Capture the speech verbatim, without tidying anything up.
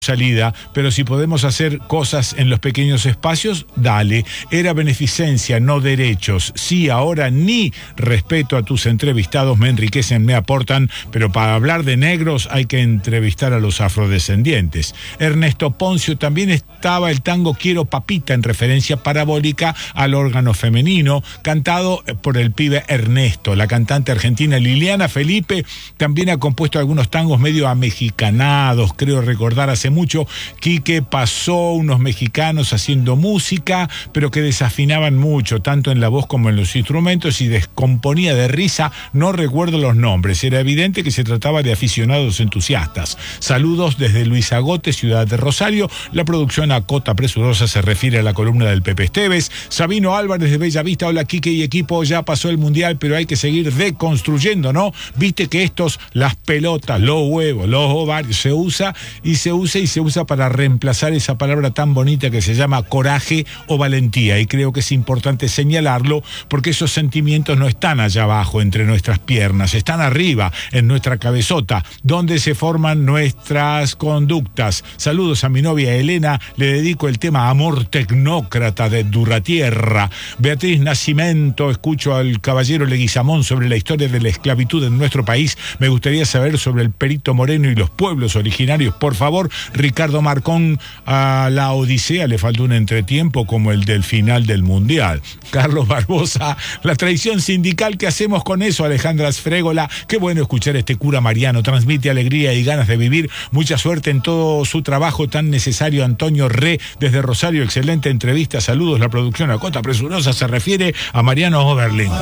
salida, pero si podemos hacer cosas en los pequeños espacios, dale. Era beneficencia, no derechos. Sí, ahora ni respeto a tus entrevistados, me enriquecen, me aportan, pero para hablar de negros hay que entrevistar a los afrodescendientes. Ernesto Poncio, también estaba el tango Quiero Papita, en referencia parabólica al órgano femenino, cantado por el pibe Ernesto. La cantante argentina Liliana Felipe también ha compuesto algunos tangos medio amexicanados, creo recordar hace mucho. Quique pasó unos mexicanos haciendo música, pero que desafinaban mucho, tanto en la voz como en los instrumentos, y descomponía de risa. No recuerdo los nombres, era evidente que se trataba de aficionados entusiastas. Saludos desde Luis Agote, ciudad de Rosario. La producción a cota presurosa se refiere a la columna del Pepe Esteves. Sabino Álvarez de Bella Vista, hola Quique y equipo, ya pasó el mundial, pero hay que seguir deconstruyendo, ¿no? Viste que estos, las pelotas, los huevos, los ovarios, se usa y se usa y se usa para reemplazar esa palabra tan bonita que se llama coraje o valentía, y creo que es importante señalarlo porque esos sentimientos no están allá abajo entre nuestras piernas, están arriba en nuestra cabezota, donde se forman nuestras conductas. Saludos a mi novia Elena, le dedico el tema Amor Tecnócrata de Durratierra. Beatriz Nacimento, escucho al caballero Leguizamón sobre la historia de la esclavitud en nuestro país, me gustaría saber sobre el Perito Moreno y los pueblos originarios, por favor. Ricardo Marcón, a la Odisea le faltó un entretiempo como el del final del Mundial. Carlos Barbosa, la traición sindical, ¿qué hacemos con eso? Alejandra Sfrégola, qué bueno escuchar a este cura mariano, transmite alegría y ganas de vivir. Mucha suerte en todo su trabajo tan necesario. Antonio Re, desde Rosario, excelente entrevista, saludos. La producción a cota presurosa se refiere a Mariano Oberlin.